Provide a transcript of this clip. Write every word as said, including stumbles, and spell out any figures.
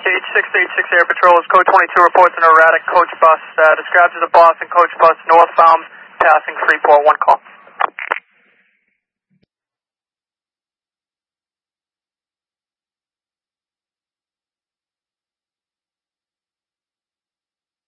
Gauge six eight six Air Patrol is code twenty-two, reports an erratic coach bus, uh, described as a Boston coach bus, northbound, passing Freeport, one call.